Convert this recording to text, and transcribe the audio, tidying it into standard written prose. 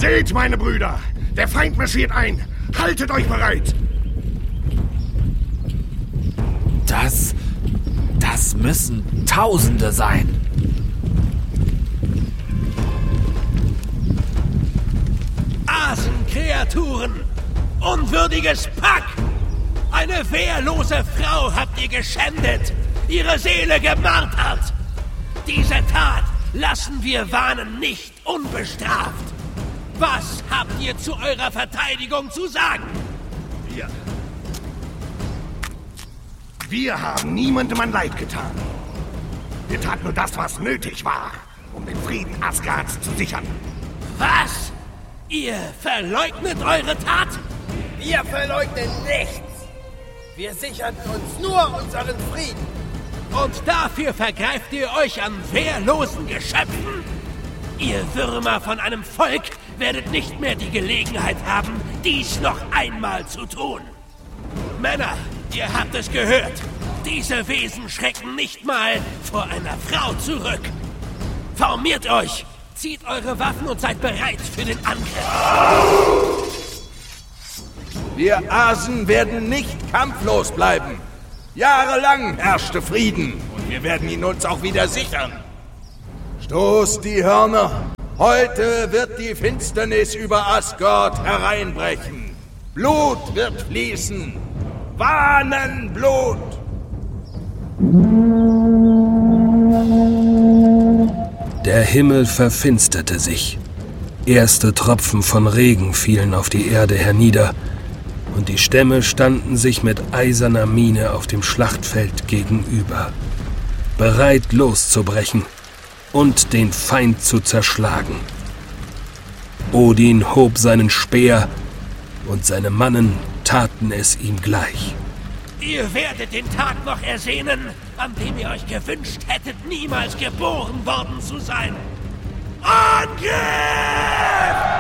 Seht, meine Brüder, der Feind marschiert ein. Haltet euch bereit. Das müssen Tausende sein. Asenkreaturen! Unwürdiges Pack! Eine wehrlose Frau habt ihr geschändet, ihre Seele gemartert. Diese Tat lassen wir Wanen nicht unbestraft. Was habt ihr zu eurer Verteidigung zu sagen? Wir haben niemandem ein Leid getan. Wir taten nur das, was nötig war, um den Frieden Asgards zu sichern. Was? Ihr verleugnet eure Tat? Wir verleugnen nichts. Wir sichern uns nur unseren Frieden. Und dafür vergreift ihr euch an wehrlosen Geschöpfen? Ihr Würmer von einem Volk werdet nicht mehr die Gelegenheit haben, dies noch einmal zu tun. Männer, ihr habt es gehört. Diese Wesen schrecken nicht mal vor einer Frau zurück. Formiert euch, zieht eure Waffen und seid bereit für den Angriff. Wir Asen werden nicht kampflos bleiben. Jahrelang herrschte Frieden und wir werden ihn uns auch wieder sichern. Stoßt die Hörner. Heute wird die Finsternis über Asgard hereinbrechen. Blut wird fließen. Wahnenblut! Der Himmel verfinsterte sich. Erste Tropfen von Regen fielen auf die Erde hernieder, und die Stämme standen sich mit eiserner Miene auf dem Schlachtfeld gegenüber, bereit loszubrechen und den Feind zu zerschlagen. Odin hob seinen Speer, und seine Mannen taten es ihm gleich. Ihr werdet den Tag noch ersehnen, an dem ihr euch gewünscht hättet, niemals geboren worden zu sein. Angriff!